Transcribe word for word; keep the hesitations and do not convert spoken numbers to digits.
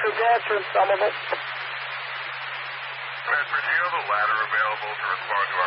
message answering some of it. Bedford, do you have a ladder available to respond to our